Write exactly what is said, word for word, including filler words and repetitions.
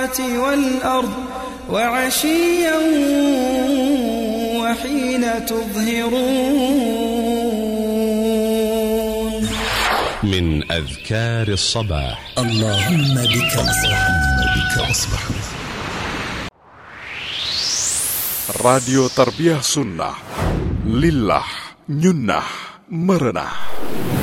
والأرض وعشيا وحين تظهرون. من أذكار الصباح: اللهم بك أصبحنا بك أصبحنا. Radio Tarbiyah Sunnah Lillah Nyunnah Merenah.